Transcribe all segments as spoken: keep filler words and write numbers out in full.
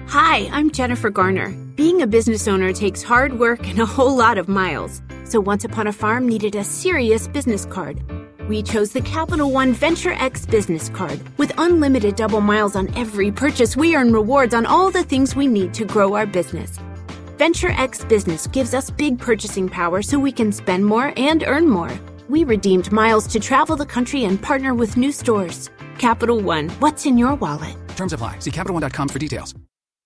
Hi, I'm Jennifer Garner. Being a business owner takes hard work and a whole lot of miles. So Once Upon a Farm needed a serious business card. We chose the Capital One Venture X business card. With unlimited double miles on every purchase, we earn rewards on all the things we need to grow our business. Venture X Business gives us big purchasing power so we can spend more and earn more. We redeemed miles to travel the country and partner with new stores. Capital One, what's in your wallet? Terms apply. See Capital One dot com for details.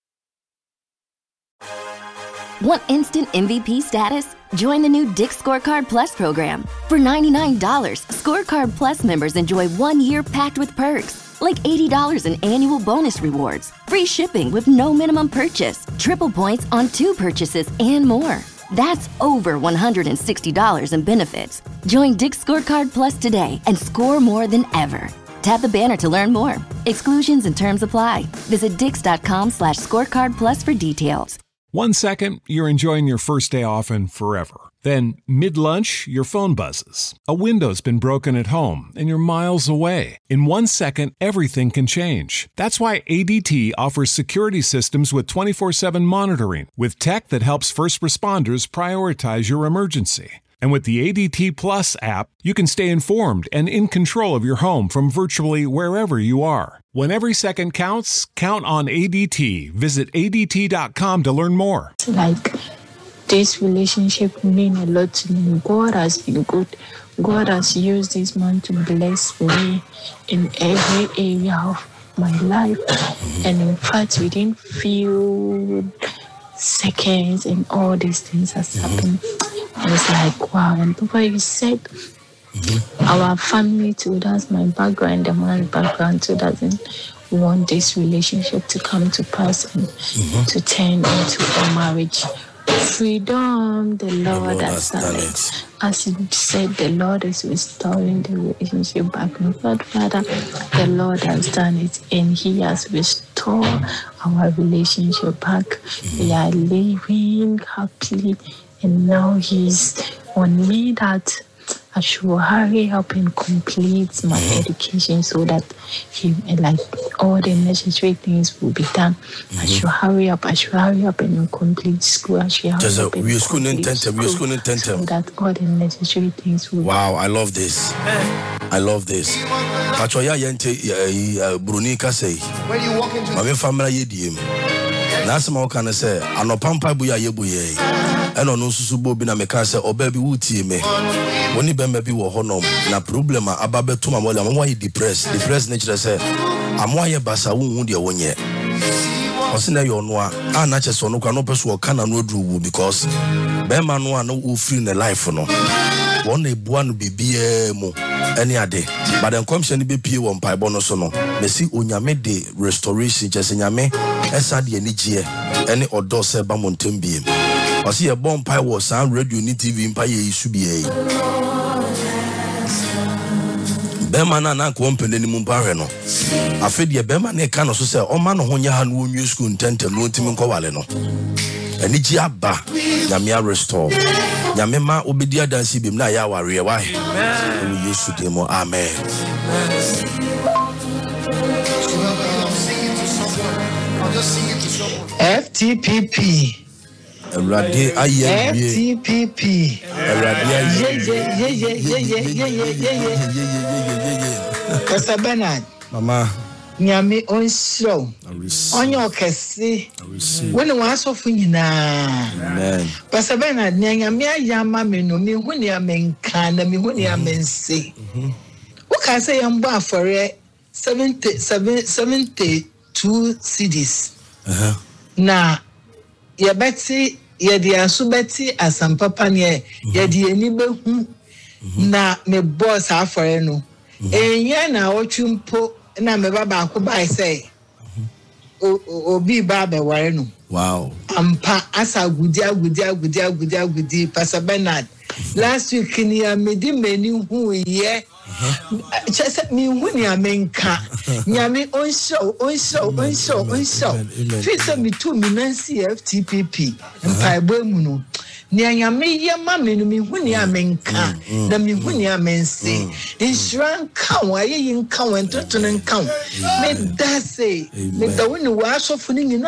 Want instant M V P status? Join the new Dick's Scorecard Plus program. For ninety-nine dollars, Scorecard Plus members enjoy one year packed with perks, like eighty dollars in annual bonus rewards, free shipping with no minimum purchase, triple points on two purchases, and more. That's over one hundred sixty dollars in benefits. Join Dick's Scorecard Plus today and score more than ever. Tap the banner to learn more. Exclusions and terms apply. Visit dix.com slash scorecard plus for details. One second, you're enjoying your first day off and forever. Then, mid-lunch, your phone buzzes. A window's been broken at home and you're miles away. In one second, everything can change. That's why A D T offers security systems with twenty-four seven monitoring, with tech that helps first responders prioritize your emergency. And with the A D T Plus app, you can stay informed and in control of your home from virtually wherever you are. When every second counts, count on A D T. Visit A D T dot com to learn more. Like, this relationship mean a lot to me. God has been good. God has used this man to bless me in every area of my life. And in fact, we didn't feel seconds and all these things has happened. And it's like, wow. And Papa, you said mm-hmm. our family too, that's my background, the man's background too, doesn't want this relationship to come to pass and mm-hmm. to turn into a marriage. Freedom, the Lord, the Lord has done it. it. As you said, the Lord is restoring the relationship back. My God, Father, the Lord has done it, and He has restored our relationship back. Mm-hmm. We are living happily. And now He's on me that I should hurry up and complete my education so that he, like all the necessary things will be done. Mm-hmm. I should hurry up. I should hurry up and complete school. I should hurry Just up a, and we're school complete school, we're school so that all the necessary things will. Wow, I love this. I love this. Pachoya yente Brunika say. When you walk into my family yedim. That's my kind of say. Ano pampa buya yebuye. And on Susubo Bina Mekasa or baby Wuti me. When you be maybe wo honom na problem ababe to my mother, I'm why depressed. Depressed nature say, I'm why basa wundi a one year. Osina yo noa, a nature so no can person or can no do because Bema no no free in the life no. One a buan be be mo any ade. But then come send be P one pie bonus no. Me see unyame de restoration just nyame esa de ani gie any odo se ba montem biem. I see a bomb pie was sound radio ni T V in pie should be a Bemana na company ni mumpare no. Afedi e bema na ka no so say o ma no honya ha no onyu school tentem no ntimi nkowale no. Ani ji aba nyame restore. Nyame ma obedi adansi bim na ya ware wa. Amen. Yesu demo amen. F T P P Erade aye F T P P Erade aye yeah yeah yeah yeah yeah yeah yeah yeah Pastor Bernard Mama Nyame on show on your kesi when you ask for nyina amen Pastor Bernard nyame ayama me no me hu ne amenka na me hu ne amense wo ka say yamba for seventy seventy-two C Ds uh-huh. Na ye beti ye di asu beti asampapa ne ye di eni behu na me boss afore no enya na otwumpo na me baba akoba say obi baba ware no wow ampa asa gudi agudi agudi agudi agudi Pastor Bernard last week ni amedi meni hu ye chese mi hu ni amenka nyame on show on show on show on show fisa mi tu mi nansi F T P P mpa ebo mu no ni anyame ye ma me no mi hu ni amenka na mi hu ni amense insurance kan wa ye yin kan wa ntoto nkan me da say me da woni wa so fu ni